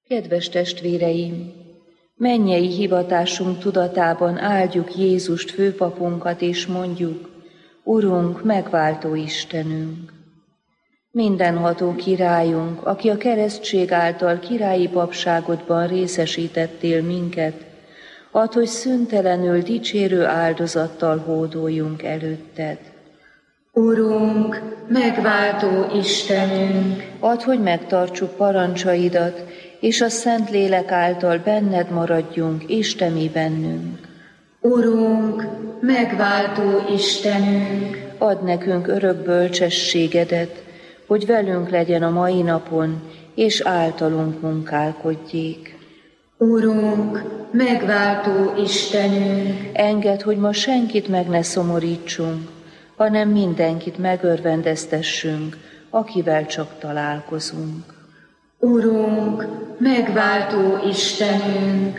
Kedves testvéreim, mennyei hivatásunk tudatában áldjuk Jézust főpapunkat, és mondjuk: Urunk, megváltó Istenünk! Mindenható királyunk, aki a keresztség által királyi papságodban részesítettél minket, add, hogy szüntelenül dicsérő áldozattal hódoljunk előtted. Urunk, megváltó Istenünk! Add, hogy megtartsuk parancsaidat, és a Szentlélek által benned maradjunk, és te mi bennünk. Urunk, megváltó Istenünk! Add nekünk örök bölcsességedet, hogy velünk legyen a mai napon, és általunk munkálkodjék. Urunk, megváltó Istenünk! Engedd, hogy ma senkit meg ne szomorítsunk, hanem mindenkit megörvendeztessünk, akivel csak találkozunk. Urunk, megváltó Istenünk!